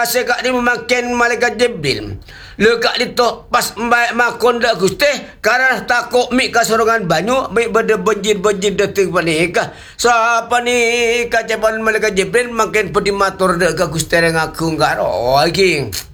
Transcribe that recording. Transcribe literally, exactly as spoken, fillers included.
masa kak ni memakin malaikat Jibril. Lekak di tu pas mbaik makon dak Gusti karena takut mik kasorongan banyu mik berde benjir-benjir detik panika. So apa ni kacapan malaikat Jibril makin pedi matur dak Gusti dengan aku ngaro iki.